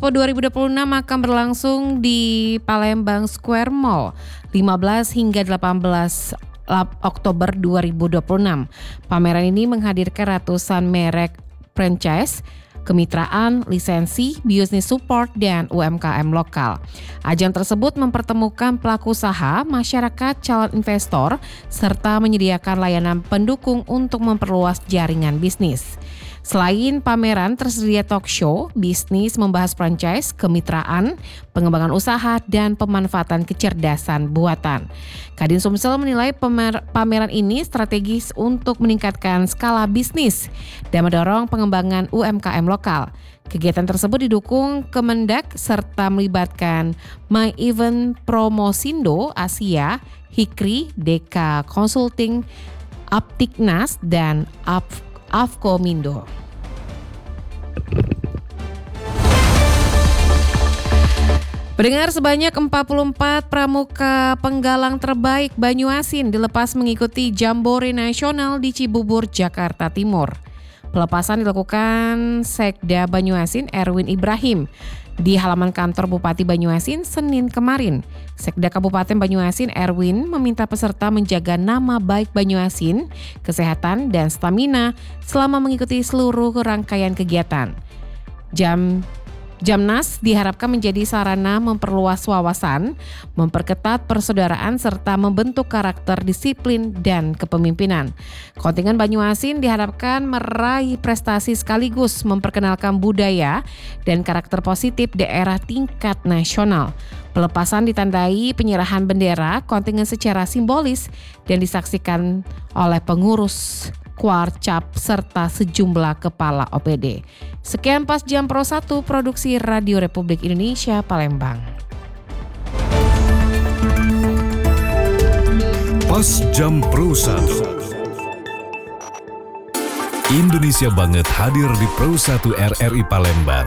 Expo 2026 akan berlangsung di Palembang Square Mall 15 hingga 18 Oktober 2026. Pameran ini menghadirkan ratusan merek franchise, kemitraan, lisensi, bisnis support, dan UMKM lokal. Ajang tersebut mempertemukan pelaku usaha, masyarakat, calon investor, serta menyediakan layanan pendukung untuk memperluas jaringan bisnis. Selain pameran, tersedia talk show, bisnis membahas franchise, kemitraan, pengembangan usaha, dan pemanfaatan kecerdasan buatan. Kadin Sumsel menilai pameran ini strategis untuk meningkatkan skala bisnis dan mendorong pengembangan UMKM lokal. Kegiatan tersebut didukung Kemendak serta melibatkan My Event Promosindo Asia, Hikri, Deka Consulting, Aptiknas, dan Afkomindo. Pendengar, sebanyak 44 pramuka penggalang terbaik Banyuasin dilepas mengikuti Jambore Nasional di Cibubur, Jakarta Timur. Pelepasan dilakukan Sekda Banyuasin Erwin Ibrahim di halaman kantor Bupati Banyuasin Senin kemarin. Sekda Kabupaten Banyuasin Erwin meminta peserta menjaga nama baik Banyuasin, kesehatan, dan stamina selama mengikuti seluruh rangkaian kegiatan. Jamnas diharapkan menjadi sarana memperluas wawasan, memperketat persaudaraan, serta membentuk karakter disiplin dan kepemimpinan. Kontingen Banyuasin diharapkan meraih prestasi sekaligus memperkenalkan budaya dan karakter positif daerah tingkat nasional. Pelepasan ditandai penyerahan bendera kontingen secara simbolis dan disaksikan oleh pengurus Kuarcap serta sejumlah kepala OPD. Sekian Pas Jam Pro 1 Produksi Radio Republik Indonesia Palembang. Pas Jam Pro 1. Indonesia Banget hadir di Pro 1 RRI Palembang